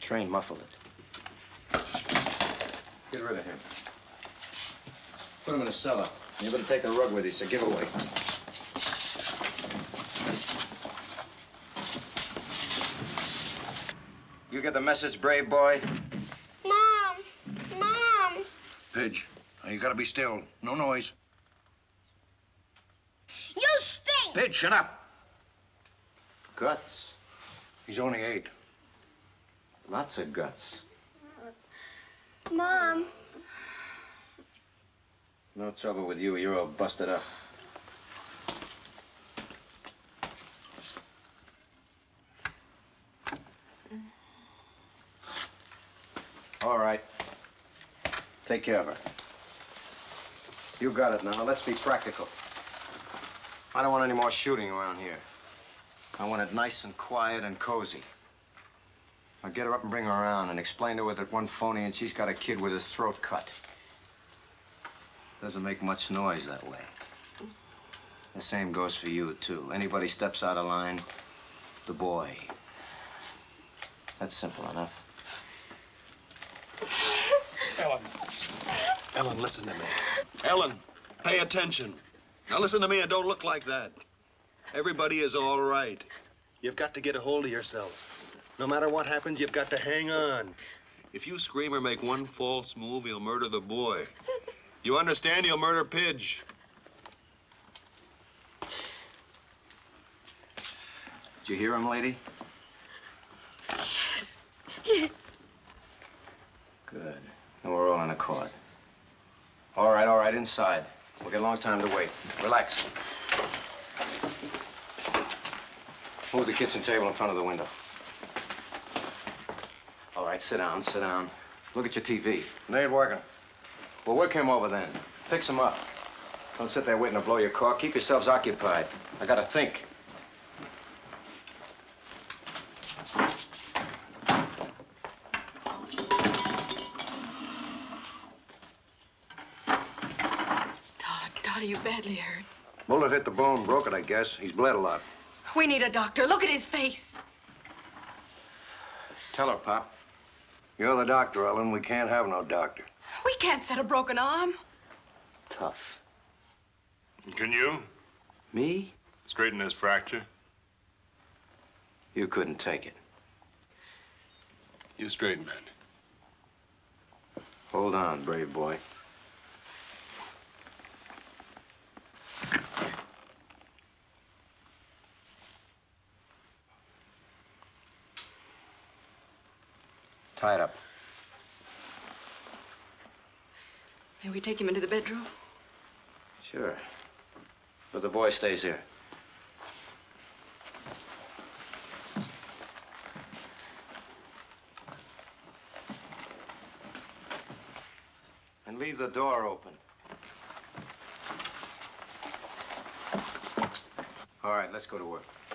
train muffled it. Get rid of him. Put him in a cellar. You better take a rug with you, so give away. You get the message, brave boy? Mom! Mom! Pidge, you gotta be still. No noise. You stink! Pidge, shut up. Guts. He's only 8. Lots of guts. Mom. No trouble with you. You're all busted up. All right. Take care of her. You got it now. Let's be practical. I don't want any more shooting around here. I want it nice and quiet and cozy. Now get her up and bring her around and explain to her that one phony and she's got a kid with his throat cut. Doesn't make much noise that way. The same goes for you, too. Anybody steps out of line, the boy. That's simple enough. Ellen. Ellen, listen to me. Ellen, pay attention. Now listen to me and don't look like that. Everybody is all right. You've got to get a hold of yourself. No matter what happens, you've got to hang on. If you scream or make one false move, he'll murder the boy. You understand? He'll murder Pidge. Did you hear him, lady? Yes. Yes. Good. Now we're all in accord. All right, inside. We'll get a long time to wait. Relax. Move the kitchen table in front of the window. All right, sit down, sit down. Look at your TV. It ain't working. Well, work him over then. Fix him up. Don't sit there waiting to blow your cork. Keep yourselves occupied. I gotta think. Todd, are you badly hurt? Bullet hit the bone, broke it, I guess. He's bled a lot. We need a doctor. Look at his face. Tell her, Pop. You're the doctor, Ellen. We can't have no doctor. We can't set a broken arm. Tough. Can you? Me? Straighten this fracture. You couldn't take it. You straighten it. Hold on, brave boy. Tie it up. May we take him into the bedroom? Sure. But the boy stays here. And leave the door open. All right, let's go to work.